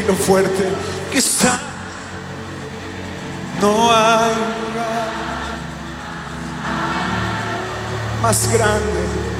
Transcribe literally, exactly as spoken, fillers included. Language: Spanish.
dilo fuerte, que está. No hay lugar más grande